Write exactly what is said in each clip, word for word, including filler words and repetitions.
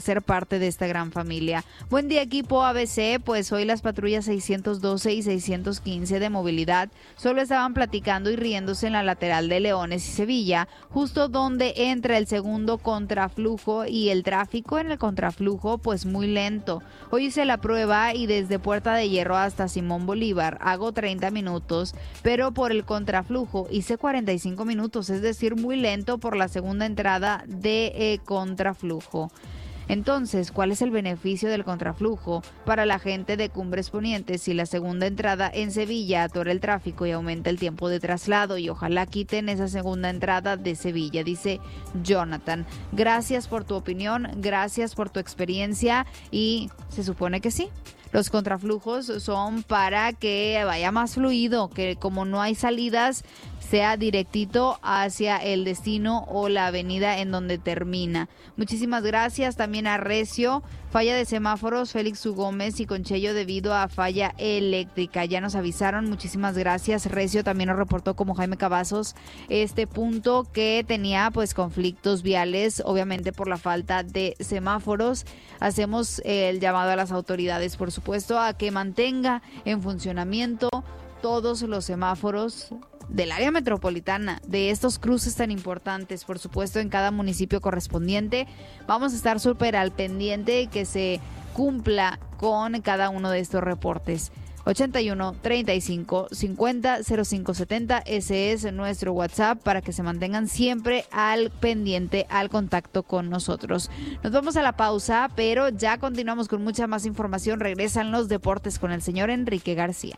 ser parte de esta gran familia. Buen día, equipo A B C. Pues hoy las patrullas seiscientos doce y seiscientos quince de movilidad solo estaban platicando y riéndose en la lateral de Leones y Sevilla, justo donde entra el segundo contraflujo, y el tráfico en el contraflujo pues muy lento. Hoy hice la prueba y desde Puerta de Hierro hasta Simón Bolívar hago treinta minutos, pero por el contraflujo hice cuarenta y cinco minutos, es decir, muy lento por la segunda entrada de eh, contraflujo. Entonces, ¿cuál es el beneficio del contraflujo para la gente de Cumbres Poniente si la segunda entrada en Sevilla atora el tráfico y aumenta el tiempo de traslado? Y ojalá quiten esa segunda entrada de Sevilla, dice Jonathan. Gracias por tu opinión, gracias por tu experiencia, y se supone que sí. Los contraflujos son para que vaya más fluido, que como no hay salidas, sea directito hacia el destino o la avenida en donde termina. Muchísimas gracias también a Recio. Falla de semáforos, Félix U. Gómez y Conchello debido a falla eléctrica. Ya nos avisaron, muchísimas gracias. Recio también nos reportó, como Jaime Cavazos, este punto que tenía pues conflictos viales, obviamente por la falta de semáforos. Hacemos el llamado a las autoridades, por supuesto, a que mantenga en funcionamiento todos los semáforos del área metropolitana, de estos cruces tan importantes, por supuesto, en cada municipio correspondiente. Vamos a estar súper al pendiente que se cumpla con cada uno de estos reportes. ochenta y uno, treinta y cinco, cincuenta, cero cinco setenta, ese es nuestro WhatsApp para que se mantengan siempre al pendiente, al contacto con nosotros. Nos vamos a la pausa, pero ya continuamos con mucha más información. Regresan los deportes con el señor Enrique García.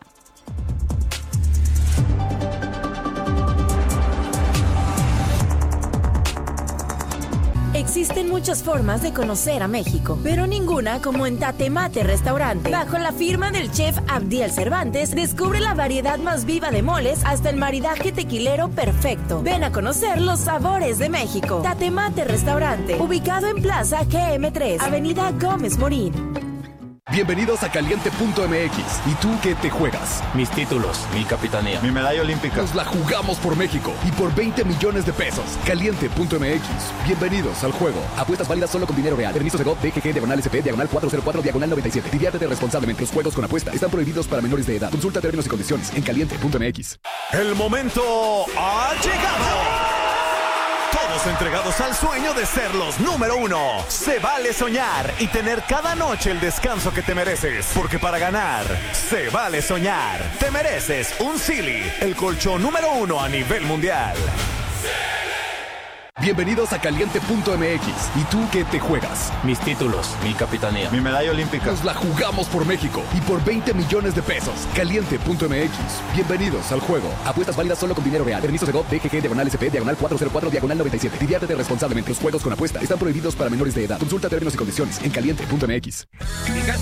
Existen muchas formas de conocer a México, pero ninguna como en Tatemate Restaurante. Bajo la firma del chef Abdiel Cervantes, descubre la variedad más viva de moles hasta el maridaje tequilero perfecto. Ven a conocer los sabores de México. Tatemate Restaurante, ubicado en Plaza G M tres, Avenida Gómez Morín. Bienvenidos a Caliente punto M X. ¿Y tú qué te juegas? Mis títulos, mi capitanía, mi medalla olímpica. Nos la jugamos por México y por veinte millones de pesos. Caliente punto M X. Bienvenidos al juego. Apuestas válidas solo con dinero real. Permiso Segov, D G G, diagonal S P, diagonal cuatro cero cuatro, diagonal noventa y siete. Diviértete responsablemente. Los juegos con apuesta están prohibidos para menores de edad. Consulta términos y condiciones en Caliente punto M X. El momento ha llegado. Todos entregados al sueño de ser los número uno. Se vale soñar y tener cada noche el descanso que te mereces. Porque para ganar, se vale soñar. Te mereces un Silly, el colchón número uno a nivel mundial. Bienvenidos a Caliente punto M X. ¿Y tú qué te juegas? Mis títulos, mi capitanía, mi medalla olímpica. Nos la jugamos por México y por veinte millones de pesos. Caliente punto M X. Bienvenidos al juego. Apuestas válidas solo con dinero real. Permiso Segov, D G G, diagonal S P, diagonal cuatro cero cuatro, diagonal noventa y siete. Diviértete responsablemente. Los juegos con apuesta están prohibidos para menores de edad. Consulta términos y condiciones en Caliente punto M X.